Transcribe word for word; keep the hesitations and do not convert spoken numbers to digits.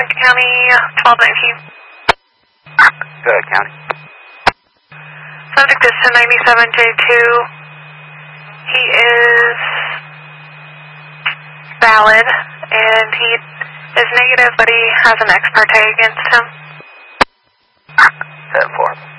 Lincoln County, twelve nineteen. Go ahead, County. Subject is ten ninety-seven J two. He is valid, and he is negative, but he has an ex parte against him. seven four.